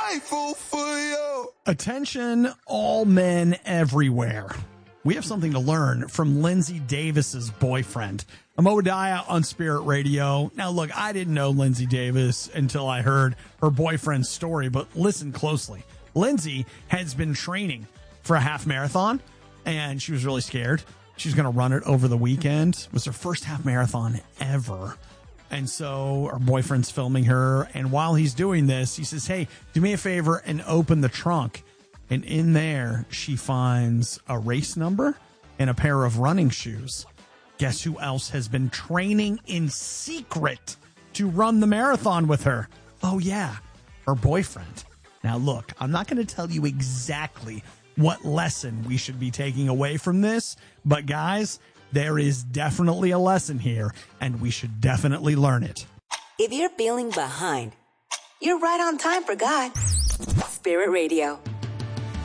grateful for you. Attention, all men everywhere. We have something to learn from Lindsay Davis's boyfriend. I'm Obadiah on Spirit Radio. Now, look, I didn't know Lindsay Davis until I heard her boyfriend's story, but listen closely. Lindsay has been training for a half marathon, and she was really scared. She was going to run it over the weekend. It was her first half marathon ever. And so her boyfriend's filming her, and while he's doing this, he says, hey, do me a favor and open the trunk. And in there, she finds a race number and a pair of running shoes. Guess who else has been training in secret to run the marathon with her? Oh, yeah, her boyfriend. Now, look, I'm not going to tell you exactly what lesson we should be taking away from this, but guys, there is definitely a lesson here, and we should definitely learn it. If you're feeling behind, you're right on time for God. Spirit Radio.